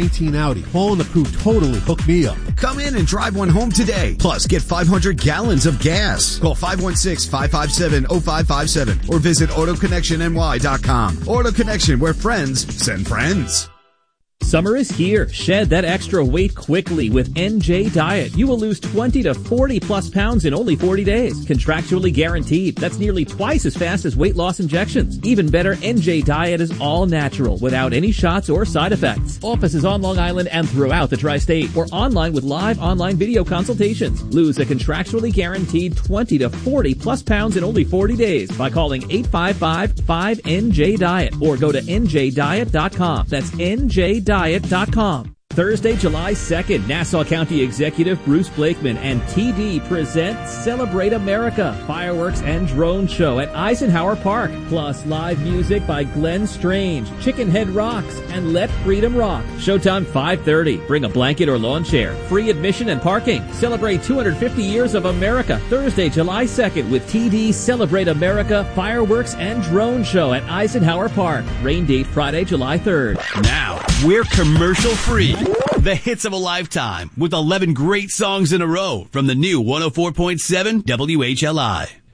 2019 Audi. Paul and the crew totally hooked me up. Come in and drive one home today. Plus, get 500 gallons of gas. Call 516-557-0557 or visit AutoConnectionNY.com. Auto Connection, where friends send friends. Summer is here. Shed that extra weight quickly with NJ Diet. You will lose 20 to 40 plus pounds in only 40 days. Contractually guaranteed. That's nearly twice as fast as weight loss injections. Even better, NJ Diet is all natural without any shots or side effects. Offices on Long Island and throughout the tri-state or online with live online video consultations. Lose a contractually guaranteed 20 to 40 plus pounds in only 40 days by calling 855-5NJ-DIET or go to njdiet.com. That's njdiet.com. Thursday, July 2nd, Nassau County Executive Bruce Blakeman and TD present Celebrate America, fireworks and drone show at Eisenhower Park, plus live music by Glenn Strange, Chicken Head Rocks, and Let Freedom Rock. Showtime 5:30. Bring a blanket or lawn chair. Free admission and parking. Celebrate 250 years of America. Thursday, July 2nd with TD Celebrate America, fireworks and drone show at Eisenhower Park. Rain date Friday, July 3rd. Now, we're commercial free. The hits of a lifetime with 11 great songs in a row from the new 104.7 WHLI.